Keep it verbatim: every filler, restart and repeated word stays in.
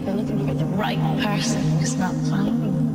They're looking for the right person who's not finding.